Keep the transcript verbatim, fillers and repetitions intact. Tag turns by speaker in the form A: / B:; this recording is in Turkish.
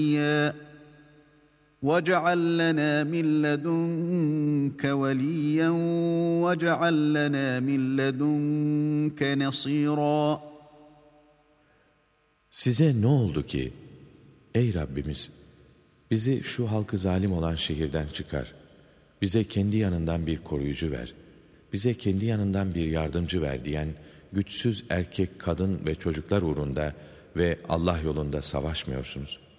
A: وَاجْعَلْ لَنَا مِنْ لَدُنْكَ وَلِيًّا وَاجْعَلْ لَنَا مِنْ لَدُنْكَ نَصِيرًا.
B: Size ne oldu ki? Ey Rabbimiz! Bizi şu halkı zalim olan şehirden çıkar. Bize kendi yanından bir koruyucu ver. Bize kendi yanından bir yardımcı ver diyen güçsüz erkek, kadın ve çocuklar uğrunda ve Allah yolunda savaşmıyorsunuz.